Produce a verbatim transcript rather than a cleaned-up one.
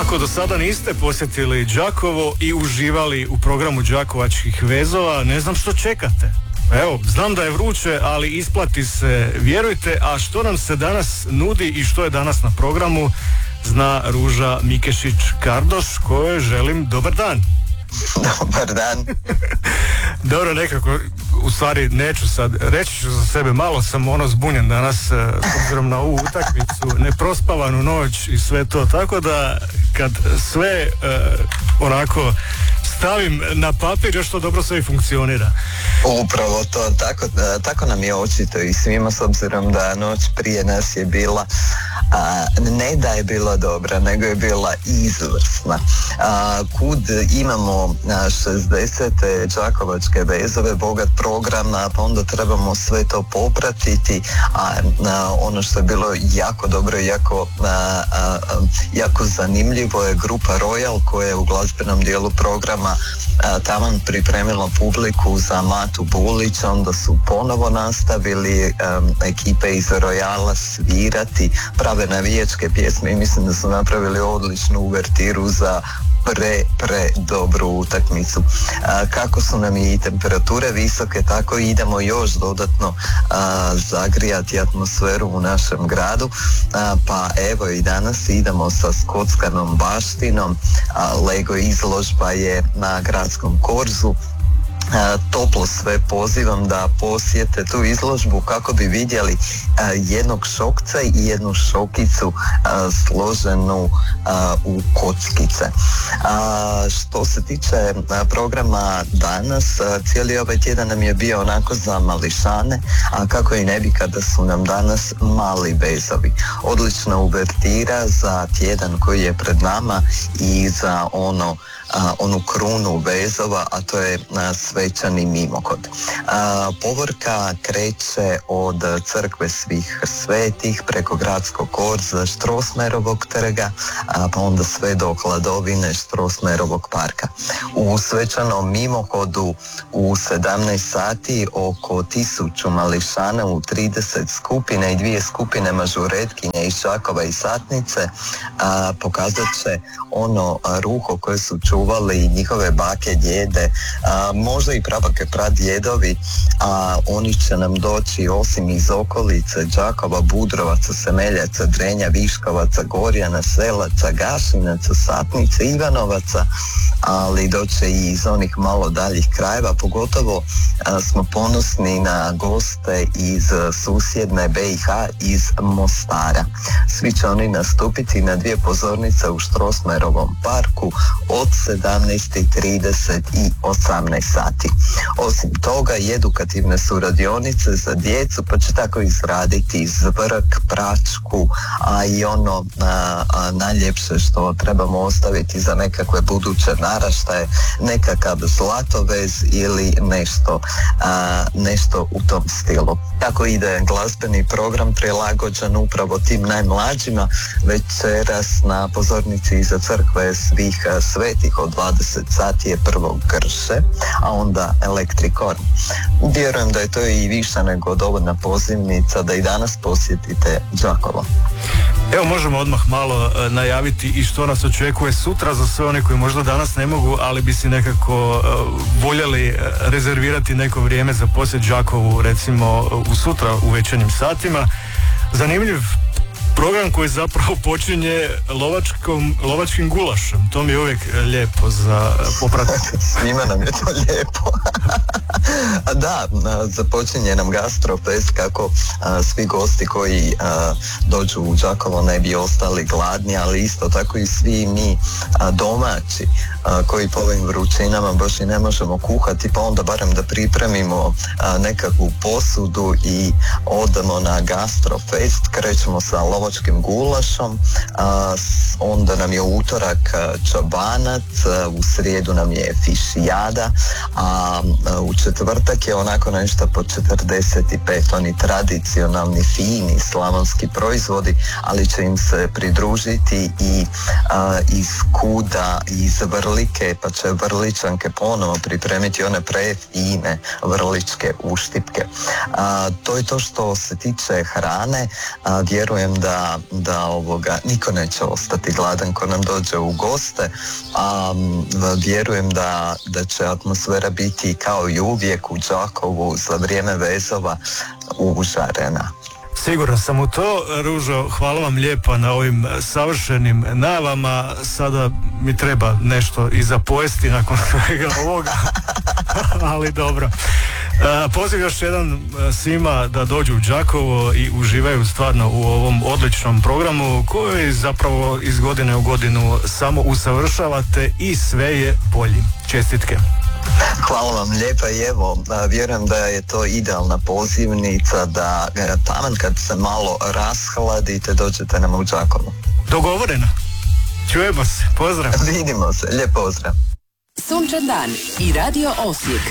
Ako do sada niste posjetili Đakovo i uživali u programu Đakovačkih vezova, ne znam što čekate. Evo, znam da je vruće, ali isplati se, vjerujte. A što nam se danas nudi i što je danas na programu, zna Ruža Mikešić-Kardoš, kojoj želim dobar dan. Dobar dan. Dobro, nekako, u stvari neću sad, reći ću za sebe, malo sam ono zbunjen danas s obzirom na ovu utakmicu, neprospavanu noć i sve to, tako da kad sve uh, onako stavim na papir, još to dobro sve i funkcionira. Upravo to, tako, tako nam je očito i svima, s obzirom da noć prije nas je bila, a, ne da je bila dobra, nego je bila izvrsna. A, kud imamo a, šezdesete Đakovačke vezove, bogat program, a, pa onda trebamo sve to popratiti, a, a ono što je bilo jako dobro i jako, a, a, jako zanimljivo je grupa Royal, koja je u glazbenom dijelu programa a, taman pripremila publiku za Matu Bulić. Onda su ponovo nastavili um, ekipe iz Royala svirati prave navijačke pjesme i mislim da su napravili odličnu uvertiru za pre, pre dobru utakmicu. A, kako su nam i temperature visoke, tako idemo još dodatno a, zagrijati atmosferu u našem gradu, a, pa evo i danas idemo sa skockanom baštinom. A, Lego izložba je na gradskom korzu. A, toplo sve pozivam da posjete tu izložbu kako bi vidjeli a, jednog šokca i jednu šokicu a, složenu a, u kockice. A, što se tiče a, programa danas, a, cijeli ovaj tjedan nam je bio onako za mališane, a kako i ne bi kada su nam danas mali vezovi. Odlična uvertira za tjedan koji je pred nama i za ono A, onu krunu vezova, a to je a, svečani mimohod. A, povorka kreće od crkve svih svetih preko gradskog korza Štrosmerovog trga, a, pa onda sve do hladovine Štrosmerovog parka. U svečanom mimohodu u sedamnaest sati oko tisuću mališana u trideset skupina i dvije skupine mažuretkinja iz Đakova i Satnice a, pokazat će ono a, ruho koje su čuvali i njihove bake, djede, a, možda i prabake, pradjedovi, a oni će nam doći osim iz okolice Đakova, Budrovaca, Semeljaca, Drenja, Viškovaca, Gorjana, Selaca, Gašinaca, Satnice, Ivanovaca, ali doće i iz onih malo daljih krajeva. Pogotovo a, smo ponosni na goste iz susjedne B i H, iz Mostara. Svi će oni nastupiti na dvije pozornice u Štrosmerovom parku od sedamnaest i trideset i osamnaest sati. Osim toga i edukativne su radionice za djecu, pa će tako izraditi zvrk, pračku, a i ono a, a, najljepše što trebamo ostaviti za nekakve buduće naraštaje, nekakav zlatovez ili nešto, a, nešto u tom stilu. Tako ide glazbeni program prilagođen upravo tim najmlađima. Večeras na pozornici iza crkve svih svetih od dvadeset sati je prvo Grše, a onda Elektrikon. Vjerujem da je to i više nego dovoljna pozivnica da i danas posjetite Đakovo. Evo, možemo odmah malo uh, najaviti i što nas očekuje sutra za sve one koji možda danas ne mogu, ali bi si nekako uh, voljeli uh, rezervirati neko vrijeme za posjet Đakovu, recimo uh, u sutra u večernjim satima. Zanimljiv program koji zapravo počinje lovačkom, lovačkim gulašem. To mi je uvijek lijepo za popratiti. Svima nam je to lijepo. Da, započinje nam Gastrofest kako a, svi gosti koji a, dođu u Đakovo ne bi ostali gladni, ali isto tako i svi mi a, domaći a, koji po ovim vrućinama baš i ne možemo kuhati, pa onda barem da pripremimo a, nekakvu posudu i odemo na Gastrofest. Krećemo sa lovačkim gulašom, a, onda nam je utorak čobanac, a, u srijedu nam je fišijada, a, a u četvrtak je onako nešto po četrdeset pet, oni tradicionalni fini slavonski proizvodi, ali će im se pridružiti i a, iz Kuda, iz Vrlike, pa će Vrličanke ponovo pripremiti one prefine vrličke uštipke. A, to je to što se tiče hrane. A, vjerujem da da, da ovoga, niko neće ostati gladan ko nam dođe u goste, a vjerujem da, da će atmosfera biti kao i uvijek u Đakovu za vrijeme vezova užarena. Siguran sam u to. Ružo, hvala vam lijepa na ovim savršenim najavama. Sada mi treba nešto i za pojesti nakon svega ovoga, ali dobro. Poziv još jedan svima da dođu u Đakovo i uživaju stvarno u ovom odličnom programu koji zapravo iz godine u godinu samo usavršavate i sve je bolji. Čestitke. Hvala vam lijepa i evo, vjerujem da je to idealna pozivnica da taman kad se malo rashladite dođete nam u Đakovo. Dogovoreno. Čujemo se. Pozdrav. Vidimo se. Lijep pozdrav. Sunčan dan i Radio Osijek.